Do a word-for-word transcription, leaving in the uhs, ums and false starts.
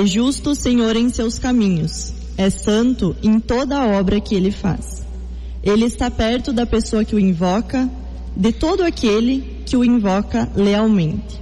É justo o Senhor em seus caminhos, é santo em toda a obra que ele faz. Ele está perto da pessoa que o invoca, de todo aquele que o invoca lealmente.